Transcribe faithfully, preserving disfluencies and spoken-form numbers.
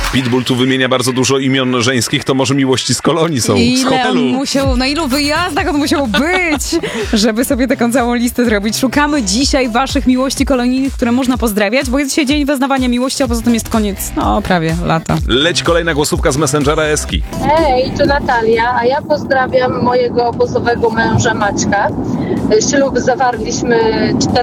Pitbull tu wymienia bardzo dużo imion żeńskich, to może miłości z kolonii są, z Ile hotelu. on musiał, na ilu wyjazdach on musiał być, żeby sobie taką całą listę zrobić. Szukamy dzisiaj waszych miłości kolonijnych, które można pozdrawiać, bo jest dzisiaj dzień wyznawania miłości, a poza tym jest koniec, no prawie, lata. Leć kolejna głosówka z Messengera Eski. Hej, tu Natalia, a ja pozdrawiam mojego obozowego męża Maćka. Ślub zawarliśmy